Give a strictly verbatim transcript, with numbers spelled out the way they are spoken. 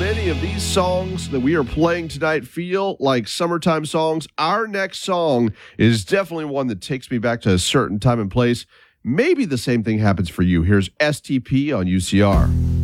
many of these songs that we are playing tonight feel like summertime songs, our next song is definitely one that takes me back to a certain time and place. Maybe the same thing happens for you. Here's S T P on U C R.